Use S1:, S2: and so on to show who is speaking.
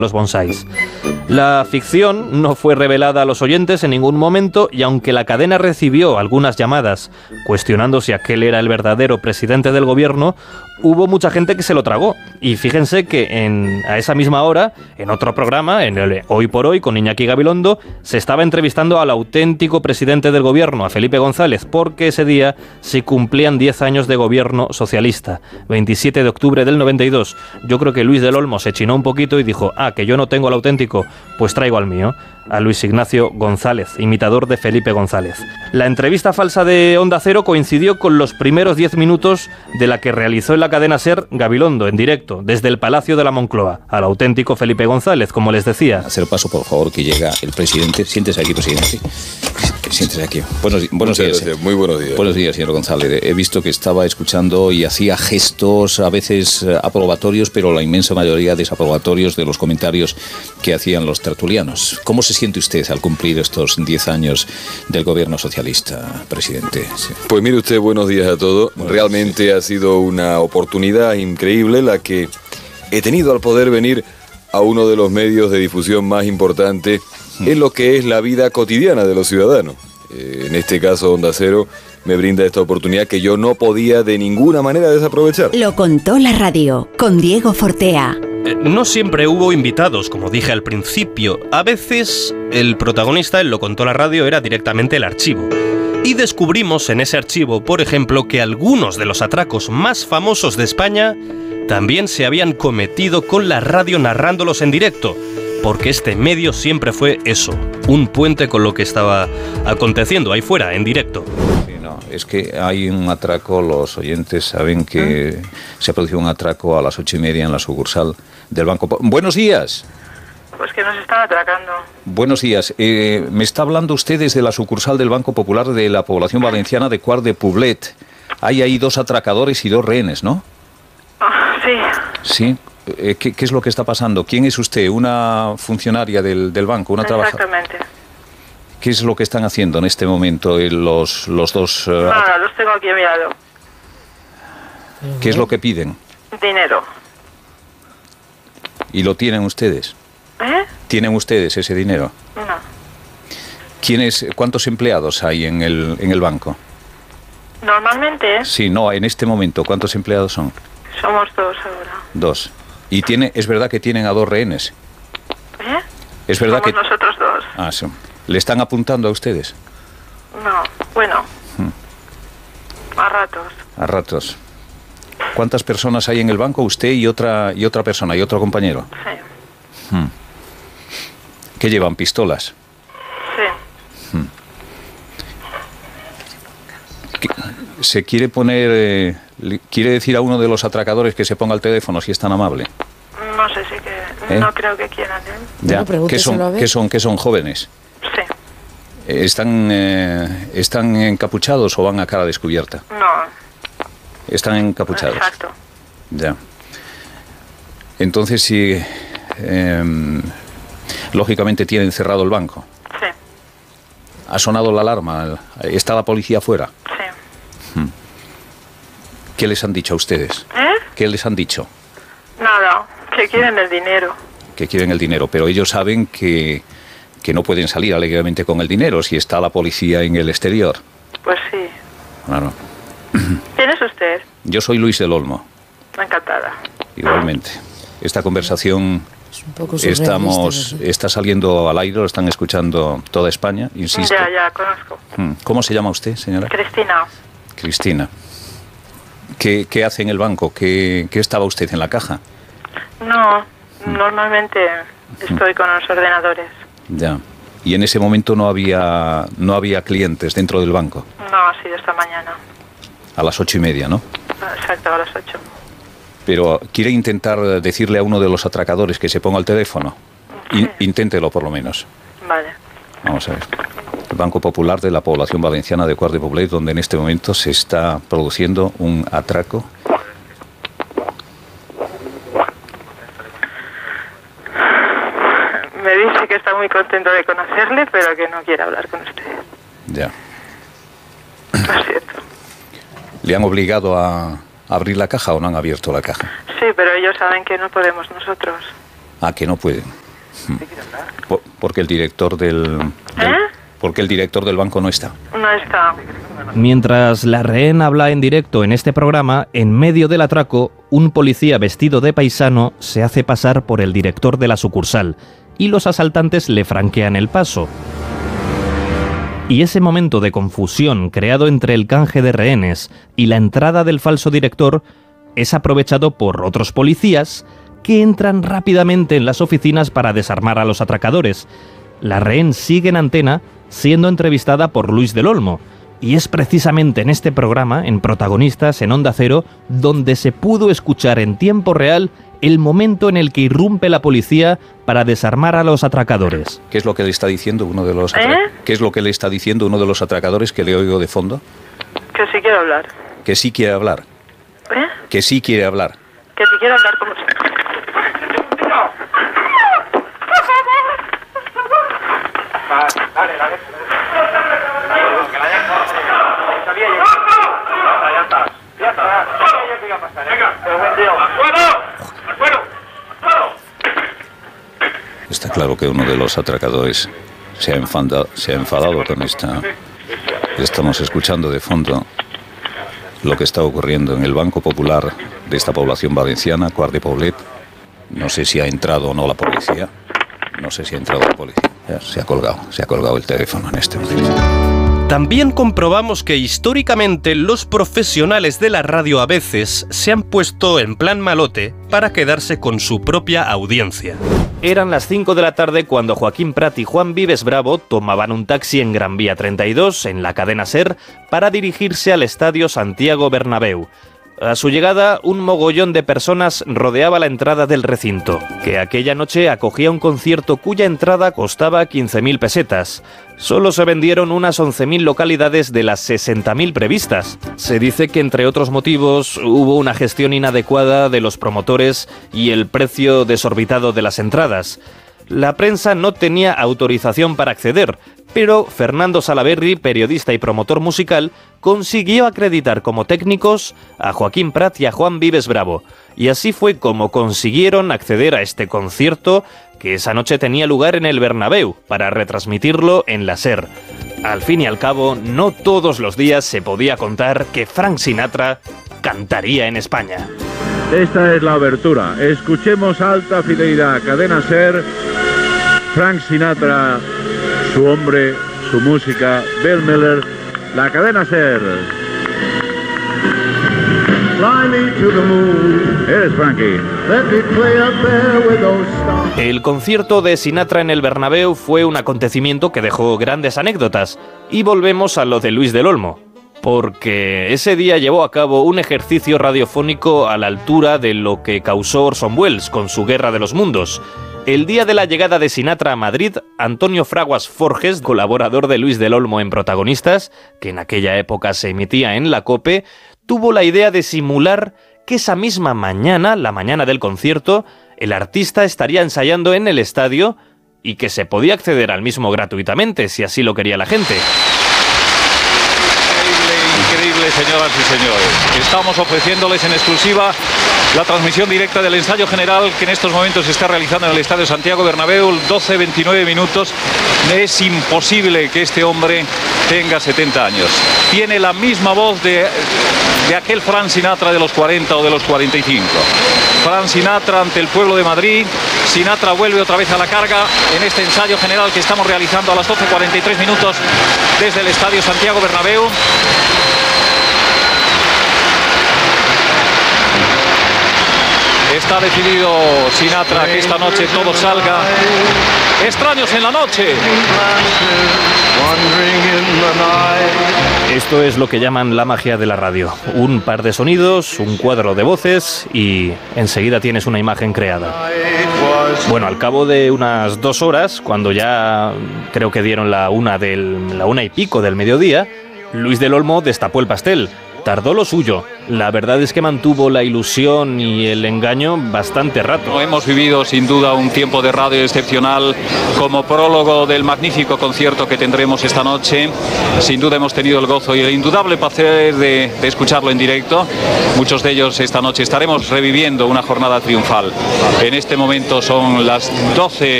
S1: los bonsáis. La ficción no fue revelada a los oyentes en ningún momento y aunque la cadena recibió algunas llamadas cuestionando si aquel era el verdadero presidente del gobierno, hubo mucha gente que se lo tragó. Y fíjense que a esa misma hora, en otro programa, en el Hoy por Hoy, con Iñaki Gabilondo, se estaba entrevistando al auténtico presidente del gobierno, a Felipe González, porque ese día se cumplían 10 años de gobierno socialista, 27 de octubre del 92. Yo creo que Luis del Olmo se chinó un poquito y dijo, que yo no tengo al auténtico, pues traigo al mío, a Luis Ignacio González, imitador de Felipe González. La entrevista falsa de Onda Cero coincidió con los primeros 10 minutos de la que realizó en la cadena SER Gabilondo, en directo, desde el Palacio de la Moncloa, al auténtico Felipe González, como les decía.
S2: Hacer paso, por favor, que llega el presidente. Siéntese aquí, presidente. Siéntese aquí. Buenos días.
S3: Gracias. Muy buenos días.
S2: Buenos días, señor González. He visto que estaba escuchando y hacía gestos, a veces aprobatorios, pero la inmensa mayoría desaprobatorios de los comentarios que hacían los tertulianos. ¿Cómo se siente usted al cumplir estos 10 años del gobierno socialista, presidente? Sí.
S3: Pues mire usted, buenos días a todos. Realmente ha sido una oportunidad increíble la que he tenido al poder venir a uno de los medios de difusión más importantes en lo que es la vida cotidiana de los ciudadanos. En este caso, Onda Cero me brinda esta oportunidad que yo no podía de ninguna manera desaprovechar.
S4: Lo contó la radio, con Diego Fortea.
S1: No siempre hubo invitados, como dije al principio. A veces el protagonista en Lo contó la radio era directamente el archivo. Y descubrimos en ese archivo, por ejemplo, que algunos de los atracos más famosos de España también se habían cometido con la radio narrándolos en directo, porque este medio siempre fue eso, un puente con lo que estaba aconteciendo ahí fuera, en directo.
S2: Sí, no, es que hay un atraco, los oyentes saben que se ha producido un atraco a las 8:30 en la sucursal del Banco Popular. ¡Buenos días!
S5: Pues que nos están atracando.
S2: Buenos días. Me está hablando usted desde la sucursal del Banco Popular de la población valenciana de Quart de Poblet. Hay ahí 2 atracadores y 2 rehenes, ¿no?
S5: Sí.
S2: Sí. ¿Qué es lo que está pasando? ¿Quién es usted? ¿Una funcionaria del banco? ¿Una trabajadora?
S5: Exactamente.
S2: ¿Qué es lo que están haciendo en este momento los 2?
S5: Nada, los tengo aquí a mi lado.
S2: ¿Qué es lo que piden?
S5: Dinero.
S2: ¿Y lo tienen ustedes? ¿Tienen ustedes ese dinero?
S5: No.
S2: ¿Cuántos empleados hay en el banco?
S5: Normalmente.
S2: Sí, no, en este momento, ¿cuántos empleados son?
S5: Somos 2 ahora.
S2: 2. ¿Y es verdad que tienen a 2 rehenes? ¿Es verdad
S5: Somos nosotros 2.
S2: Sí. ¿Le están apuntando a ustedes?
S5: No, bueno. A ratos.
S2: A ratos. ¿Cuántas personas hay en el banco? Usted y otra persona, y otro compañero.
S5: Sí.
S2: ¿Qué llevan? ¿Pistolas?
S5: Sí.
S2: ¿Se quiere poner... ¿Quiere decir a uno de los atracadores que se ponga el teléfono, si es tan amable?
S5: No sé si que... No creo que quieran,
S2: Ya. ¿Qué son jóvenes?
S5: Sí.
S2: ¿Están encapuchados o van a cara descubierta?
S5: No.
S2: Están encapuchados.
S5: Exacto.
S2: Ya. Entonces, sí... lógicamente tienen cerrado el banco.
S5: Sí.
S2: ¿Ha sonado la alarma? ¿Está la policía afuera?
S5: Sí.
S2: ¿Qué les han dicho a ustedes? ¿Qué les han dicho?
S5: Nada, que quieren el dinero.
S2: Que quieren el dinero, pero ellos saben que no pueden salir alegremente con el dinero si está la policía en el exterior.
S5: Pues sí.
S2: Claro.
S5: ¿Quién es usted?
S2: Yo soy Luis del Olmo.
S5: Encantada.
S2: Igualmente. Esta conversación está saliendo al aire, lo están escuchando toda España, insisto.
S5: Ya, conozco.
S2: ¿Cómo se llama usted, señora?
S5: Cristina.
S2: Cristina. ¿Qué hace en el banco? ¿Qué estaba usted en la caja?
S5: No, normalmente estoy con los ordenadores.
S2: Ya. Y en ese momento no había clientes dentro del banco.
S5: No, ha sido esta mañana.
S2: A las 8:30, ¿no?
S5: Exacto, a las 8.
S2: Pero ¿quiere intentar decirle a uno de los atracadores que se ponga el teléfono?
S5: Sí.
S2: Inténtelo por lo menos.
S5: Vale.
S2: Vamos a ver. El Banco Popular de la población valenciana de Quart de Poblet, donde en este momento se está produciendo un atraco.
S5: Me dice que está muy contento de conocerle, pero que no quiere hablar con usted.
S2: Ya.
S5: Lo siento.
S2: ¿Le han obligado a abrir la caja o no han abierto la caja?
S5: Sí, pero ellos saben que no podemos nosotros.
S2: Ah, que no puede. Porque el director porque el director del banco no está.
S5: No está.
S1: Mientras la rehén habla en directo en este programa, en medio del atraco, un policía vestido de paisano se hace pasar por el director de la sucursal y los asaltantes le franquean el paso. Y ese momento de confusión creado entre el canje de rehenes y la entrada del falso director es aprovechado por otros policías que entran rápidamente en las oficinas para desarmar a los atracadores. La rehén sigue en antena, siendo entrevistada por Luis del Olmo, y es precisamente en este programa, en Protagonistas, en Onda Cero, donde se pudo escuchar en tiempo real el momento en el que irrumpe la policía para desarmar a los atracadores.
S2: ¿Qué es lo que le está diciendo uno de los ¿Qué es lo que le está diciendo uno de los atracadores que le oigo de fondo?
S5: Que sí quiero hablar.
S2: Que sí quiere hablar. Que sí quiere hablar.
S5: Que sí quiero hablar con usted.
S2: Está claro que uno de los atracadores se ha enfadado con esta. Estamos escuchando de fondo lo que está ocurriendo en el Banco Popular de esta población valenciana, Quart de Poblet. No sé si ha entrado o no la policía. Ya, se ha colgado el teléfono en este momento.
S6: También comprobamos que históricamente los profesionales de la radio a veces se han puesto en plan malote para quedarse con su propia audiencia.
S1: Eran las 5 de la tarde cuando Joaquín Prat y Juan Vives Bravo tomaban un taxi en Gran Vía 32, en la cadena SER, para dirigirse al Estadio Santiago Bernabéu. A su llegada, un mogollón de personas rodeaba la entrada del recinto, que aquella noche acogía un concierto cuya entrada costaba 15.000 pesetas. Solo se vendieron unas 11.000 localidades de las 60.000 previstas. Se dice que, entre otros motivos, hubo una gestión inadecuada de los promotores y el precio desorbitado de las entradas. La prensa no tenía autorización para acceder, pero Fernando Salaberry, periodista y promotor musical, consiguió acreditar como técnicos a Joaquín Prat y a Juan Vives Bravo. Y así fue como consiguieron acceder a este concierto que esa noche tenía lugar en el Bernabéu, para retransmitirlo en la SER. Al fin y al cabo, no todos los días se podía contar que Frank Sinatra cantaría en España.
S7: Esta es la abertura. Escuchemos Alta Fidelidad, cadena SER, Frank Sinatra, su hombre, su música, Bill Miller, la cadena SER. Fly me to the moon. Eres Frankie. Let me play up there with those stars.
S1: El concierto de Sinatra en el Bernabéu fue un acontecimiento que dejó grandes anécdotas. Y volvemos a lo de Luis del Olmo, porque ese día llevó a cabo un ejercicio radiofónico a la altura de lo que causó Orson Welles con su Guerra de los Mundos. El día de la llegada de Sinatra a Madrid, Antonio Fraguas Forges, colaborador de Luis del Olmo en Protagonistas, que en aquella época se emitía en la COPE, tuvo la idea de simular que esa misma mañana, la mañana del concierto, el artista estaría ensayando en el estadio y que se podía acceder al mismo gratuitamente, si así lo quería la gente.
S8: Increíble, señoras y señores. Estamos ofreciéndoles en exclusiva la transmisión directa del ensayo general que en estos momentos se está realizando en el Estadio Santiago Bernabéu, 12:29 minutos. Es imposible que este hombre tenga 70 años. Tiene la misma voz de aquel Frank Sinatra de los 40 o de los 45. Frank Sinatra ante el pueblo de Madrid. Sinatra vuelve otra vez a la carga en este ensayo general que estamos realizando a las 12:43 minutos desde el Estadio Santiago Bernabéu. Está decidido Sinatra que esta noche todo salga. Extraños en la noche.
S1: Esto es lo que llaman la magia de la radio. Un par de sonidos, un cuadro de voces y enseguida tienes una imagen creada. Bueno, al cabo de unas 2 horas, cuando ya creo que dieron la 1 y pico del mediodía, Luis del Olmo destapó el pastel. Tardó lo suyo. la verdad es que mantuvo la ilusión y el engaño bastante rato.
S8: Hemos vivido sin duda un tiempo de radio excepcional como prólogo del magnífico concierto que tendremos esta noche. Sin duda hemos tenido el gozo y el indudable placer de escucharlo en directo. Muchos de ellos esta noche estaremos reviviendo una jornada triunfal. En este momento son las 12